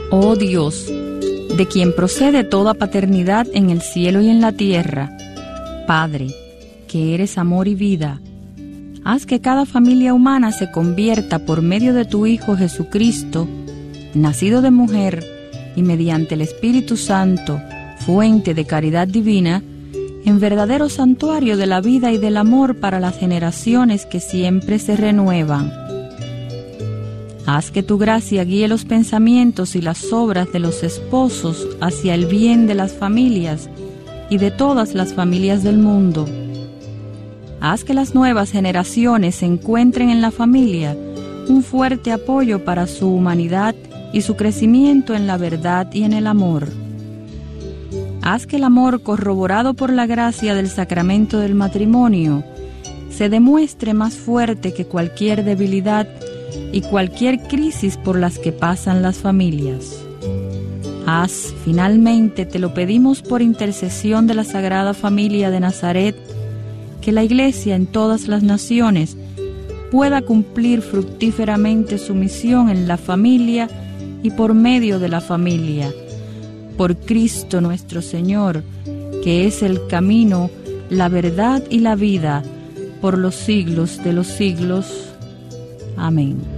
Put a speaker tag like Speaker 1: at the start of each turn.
Speaker 1: Oh Dios, de quien procede toda paternidad en el cielo y en la tierra, Padre, que eres amor y vida, haz que cada familia humana se convierta por medio de tu Hijo Jesucristo, nacido de mujer y mediante el Espíritu Santo, fuente de caridad divina, en verdadero santuario de la vida y del amor para las generaciones que siempre se renuevan. Haz que tu gracia guíe los pensamientos y las obras de los esposos hacia el bien de las familias y de todas las familias del mundo. Haz que las nuevas generaciones encuentren en la familia un fuerte apoyo para su humanidad y su crecimiento en la verdad y en el amor. Haz que el amor corroborado por la gracia del sacramento del matrimonio se demuestre más fuerte que cualquier debilidad y cualquier crisis por las que pasan las familias. Haz, finalmente, te lo pedimos por intercesión de la Sagrada Familia de Nazaret, que la Iglesia en todas las naciones pueda cumplir fructíferamente su misión en la familia y por medio de la familia. Por Cristo nuestro Señor, que es el camino, la verdad y la vida, por los siglos de los siglos. Amén.